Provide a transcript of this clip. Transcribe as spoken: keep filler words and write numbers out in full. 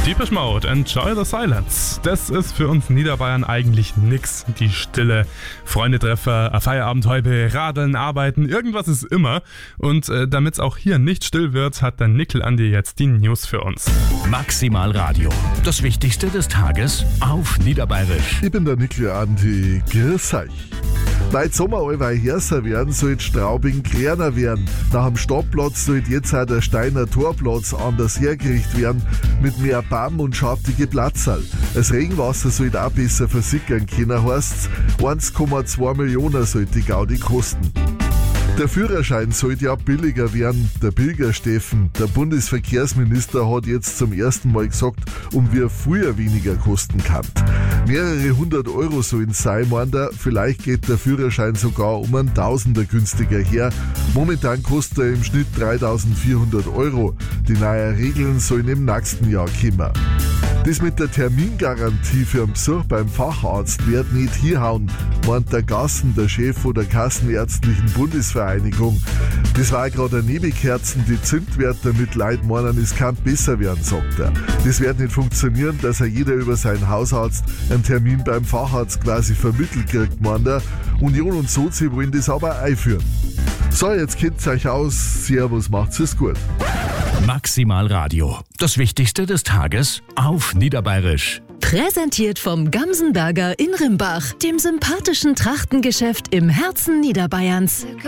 Depeche Mode, Enjoy the Silence. Das ist für uns Niederbayern eigentlich nix. Die Stille. Freundetreffer, Feierabendhäube, Radeln, Arbeiten, irgendwas ist immer. Und äh, damit es auch hier nicht still wird, hat der Nickel Andi jetzt die News für uns. Maximal Radio. Das Wichtigste des Tages auf Niederbayerisch. Ich bin der Nickel Andi. Grüß euch. Weil die Sommer allweil härter werden, soll Straubing kleiner werden. Nach dem Stadtplatz soll jetzt auch der Steiner Torplatz anders hergerichtet werden, mit mehr Baum und schattige Platzerl. Das Regenwasser soll auch besser versickern können, heisst's. eins Komma zwei Millionen soll die Gaudi kosten. Der Führerschein sollte ja billiger werden. Der Pilger Steffen, der Bundesverkehrsminister, hat jetzt zum ersten Mal gesagt, um wie früher weniger kosten kann. Mehrere hundert Euro sollen es sein, meint er. Vielleicht geht der Führerschein sogar um einen Tausender günstiger her. Momentan kostet er im Schnitt dreitausendvierhundert Euro. Die neuen Regeln sollen im nächsten Jahr kommen. Das mit der Termingarantie für einen Besuch beim Facharzt wird nicht hinhauen, meint der Gassen, der Chef von der Kassenärztlichen Bundesvereinigung. Das war gerade eine Nebenkerzen, die zündet wird, damit Leute meinen, es kann besser werden, sagt er. Das wird nicht funktionieren, dass er jeder über seinen Hausarzt einen Termin beim Facharzt quasi vermittelt kriegt, meint er. Union und Sozi wollen das aber einführen. So, jetzt kennt euch aus. Servus, macht's es gut. Maximal Radio. Das Wichtigste des Tages auf Niederbayerisch. Präsentiert vom Gamsenberger in Rimbach, dem sympathischen Trachtengeschäft im Herzen Niederbayerns.